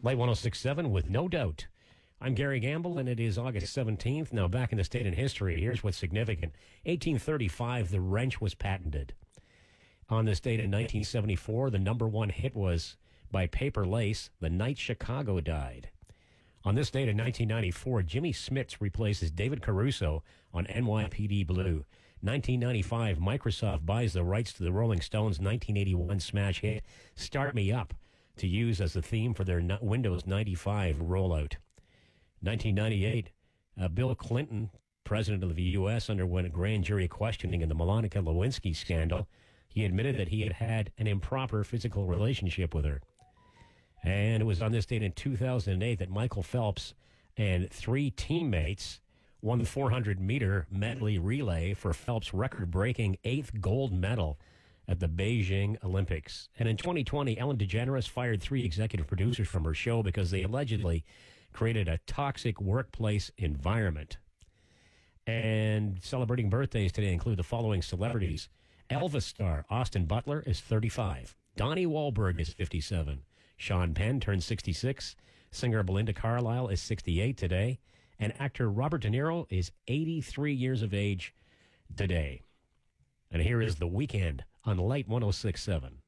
Light 106.7 with No Doubt. I'm Gary Gamble, and it is August 17th. Now, back in the state in history, here's what's significant. 1835, the wrench was patented. On this date in 1974, the number one hit was by Paper Lace, The Night Chicago Died. On this date in 1994, Jimmy Smits replaces David Caruso on NYPD Blue. 1995, Microsoft buys the rights to the Rolling Stones' 1981 smash hit, Start Me Up, to use as the theme for their Windows 95 rollout. 1998, Bill Clinton, president of the U.S., underwent a grand jury questioning in the Monica Lewinsky scandal. He admitted that he had had an improper physical relationship with her. And it was on this date in 2008 that Michael Phelps and three teammates won the 400-meter medley relay for Phelps' record-breaking 8th gold medal at the Beijing Olympics. And in 2020, Ellen DeGeneres fired 3 executive producers from her show because they allegedly created a toxic workplace environment. And celebrating birthdays today include the following celebrities. Elvis star Austin Butler is 35. Donnie Wahlberg is 57. Sean Penn turns 66. Singer Belinda Carlisle is 68 today. And actor Robert De Niro is 83 years of age today. And here is The Weeknd on Light 106.7.